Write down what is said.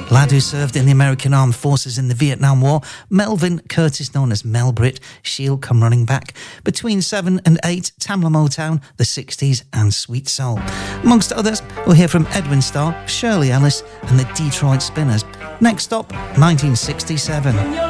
Lad who served in the American Armed Forces in the Vietnam War, Melvin Curtis, known as Mel Britt, she'll come running back. Between 7 and 8, Tamla Motown, the 60s and Sweet Soul. Amongst others, we'll hear from Edwin Starr, Shirley Ellis and the Detroit Spinners. Next stop, 1967.